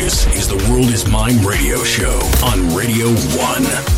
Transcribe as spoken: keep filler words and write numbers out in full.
This is the World is Mine radio show on Radio One.